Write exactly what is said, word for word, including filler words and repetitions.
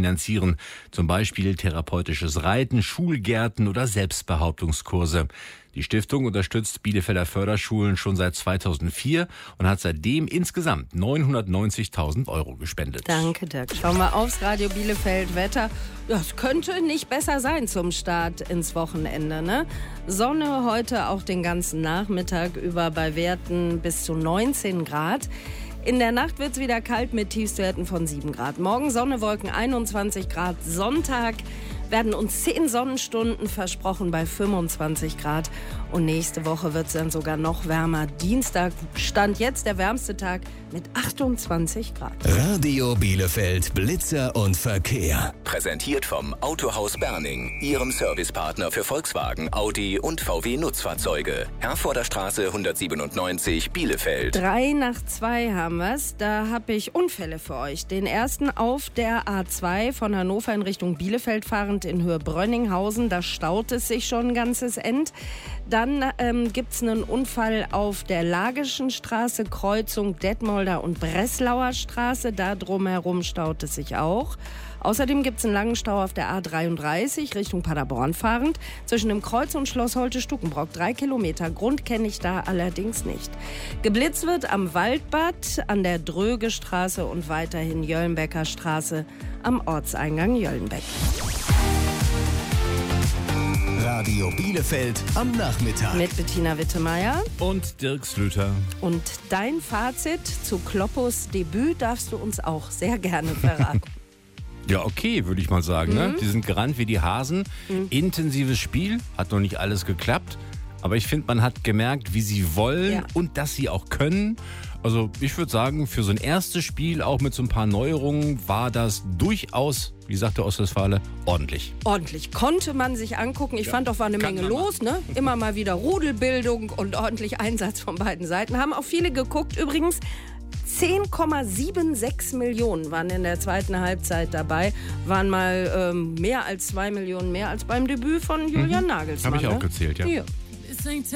finanzieren. Zum Beispiel therapeutisches Reiten, Schulgärten oder Selbstbehauptungskurse. Die Stiftung unterstützt Bielefelder Förderschulen schon seit zweitausendvier und hat seitdem insgesamt neunhundertneunzigtausend Euro gespendet. Danke, Dirk. Schauen wir aufs Radio Bielefeld Wetter. Ja, es könnte nicht besser sein zum Start ins Wochenende, ne? Sonne heute auch den ganzen Nachmittag über bei Werten bis zu neunzehn Grad. In der Nacht wird es wieder kalt mit Tiefstwerten von sieben Grad. Morgen Sonne, Wolken einundzwanzig Grad. Sonntag werden uns zehn Sonnenstunden versprochen bei fünfundzwanzig Grad. Und nächste Woche wird es dann sogar noch wärmer. Dienstag stand jetzt der wärmste Tag mit achtundzwanzig Grad. Radio Bielefeld Blitzer und Verkehr. Präsentiert vom Autohaus Berning, Ihrem Servicepartner für Volkswagen, Audi und V W Nutzfahrzeuge. Herforder Straße hundertsiebenundneunzig, Bielefeld. Drei nach zwei haben wir's. Da habe ich Unfälle für euch. Den ersten auf der A zwei von Hannover in Richtung Bielefeld fahrend in Höhe Brönninghausen. Da staut es sich schon ein ganzes End. Dann ähm, gibt es einen Unfall auf der Lagischen Straße, Kreuzung Detmolder und Breslauer Straße. Da drumherum staut es sich auch. Außerdem gibt es einen langen Stau auf der A dreiunddreißig Richtung Paderborn fahrend. Zwischen dem Kreuz und Schloss Holte-Stukenbrock. Drei Kilometer. Grund kenne ich da allerdings nicht. Geblitzt wird am Waldbad, an der Dröge-Straße und weiterhin Jöllenbecker Straße am Ortseingang Jöllenbeck. Radio Bielefeld am Nachmittag. Mit Bettina Wittemeier. Und Dirk Slüter. Und dein Fazit zu Kloppos Debüt darfst du uns auch sehr gerne verraten. Ja, okay, würde ich mal sagen. Mhm. Ne? Die sind gerannt wie die Hasen. Mhm. Intensives Spiel, hat noch nicht alles geklappt. Aber ich finde, man hat gemerkt, wie sie wollen Ja. und dass sie auch können. Also ich würde sagen, für so ein erstes Spiel, auch mit so ein paar Neuerungen, war das durchaus, wie sagt der Ostwestfale, ordentlich. Ordentlich. Konnte man sich angucken. Ich Ja, fand, auch war eine kann Menge man los. Ne? Immer mal wieder Rudelbildung und ordentlich Einsatz von beiden Seiten. Haben auch viele geguckt. Übrigens, zehn Komma sechsundsiebzig Millionen waren in der zweiten Halbzeit dabei. Waren mal ähm, mehr als zwei Millionen mehr als beim Debüt von Julian Mhm. Nagelsmann. Habe ich auch ne? gezählt, ja. Ja.